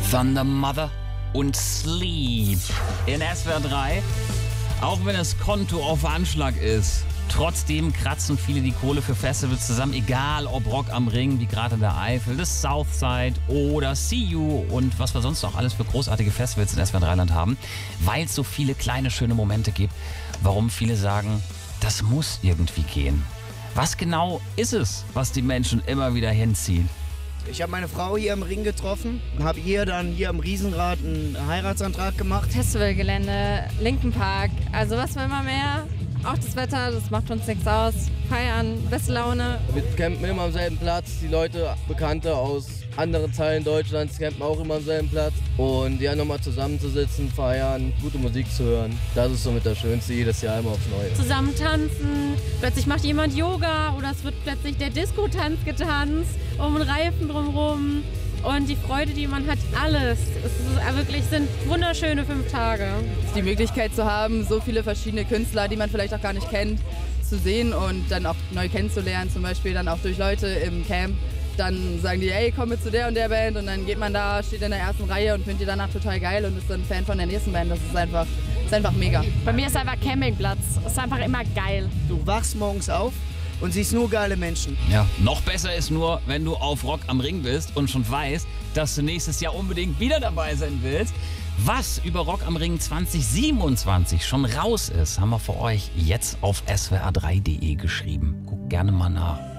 Thunder Mother und Sleep in SWR 3. Auch wenn das Konto auf Anschlag ist, trotzdem kratzen viele die Kohle für Festivals zusammen, egal ob Rock am Ring, wie gerade in der Eifel, das Southside oder See You und was wir sonst noch alles für großartige Festivals in SWR 3 Land haben, weil es so viele kleine, schöne Momente gibt, warum viele sagen, das muss irgendwie gehen. Was genau ist es, was die Menschen immer wieder hinzieht? Ich habe meine Frau hier im Ring getroffen, habe ihr dann hier am Riesenrad einen Heiratsantrag gemacht. Festivalgelände, Linken Park, also was will man mehr? Auch das Wetter, das macht uns nichts aus. Feiern, beste Laune. Wir campen immer am selben Platz. Die Leute, Bekannte aus anderen Teilen Deutschlands, campen auch immer am selben Platz. Und ja, nochmal zusammenzusitzen, feiern, gute Musik zu hören. Das ist somit das Schönste, jedes Jahr immer aufs Neue. Zusammen tanzen, plötzlich macht jemand Yoga oder es wird plötzlich der Disco-Tanz getanzt, um einen Reifen drumherum. Und die Freude, die man hat, alles. Es ist wirklich, sind wunderschöne 5 Tage. Die Möglichkeit zu haben, so viele verschiedene Künstler, die man vielleicht auch gar nicht kennt, zu sehen und dann auch neu kennenzulernen, zum Beispiel dann auch durch Leute im Camp. Dann sagen die, ey, komm mit zu der und der Band und dann geht man da, steht in der ersten Reihe und findet die danach total geil und ist dann Fan von der nächsten Band. Das ist einfach mega. Bei mir ist einfach Campingplatz. Es ist einfach immer geil. Du wachst morgens auf und siehst nur geile Menschen. Ja, noch besser ist nur, wenn du auf Rock am Ring bist und schon weißt, dass du nächstes Jahr unbedingt wieder dabei sein willst. Was über Rock am Ring 2027 schon raus ist, haben wir für euch jetzt auf swr3.de geschrieben. Guckt gerne mal nach.